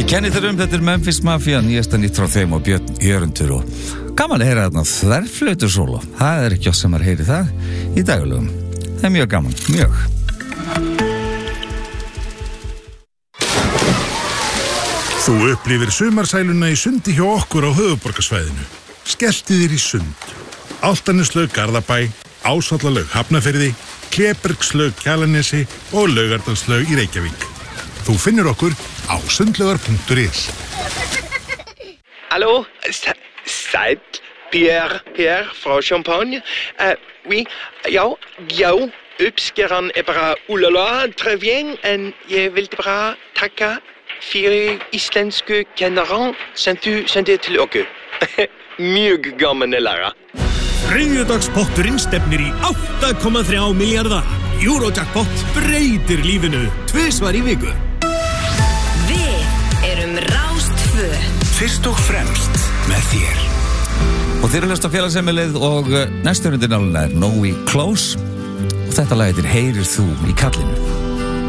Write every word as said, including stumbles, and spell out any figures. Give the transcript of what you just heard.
Ég kenni þér um þetta er Memphis Mafia, nýjasta nýtt frá þeim og Björn Jörundur og gaman að heyra þarna þverflautusólo. Það er ekki oss sem er heyri það í daglegum. Það er mjög gaman, mjög. Þú upplifir sumarsæluna í sundi hjá okkur á höfuðborgarsvæðinu. Skelltu þér í sund. Álftaneslaug Garðabæ, Ásvallalaug Hafnarfirði, Klébergslaug Kjalarnesi og Laugardalslaug í Reykjavík. Þú finnur okkur á sundlaugar punktur is. Hallo, Sæll, Pierre, Pierre fra Champagne. Uh, oui, ja, ja, uppskeran er bara ulala, très bien, en jeg vil bara takke fire islandske kennere som du sendte til okkur. Mjög gaman að læra. Þriðjudagspotturinn stefnir í átta komma þrjá milljarða. Eurojackpot breytir lífinu tvisvar í viku. Við erum Rás tvö. Fyrst og fremst með þér. Og þeir eru hlust á félagsheimilið og næsturundin áluna er Nói Close og þetta lag heitir Heyrir þú í kallinu.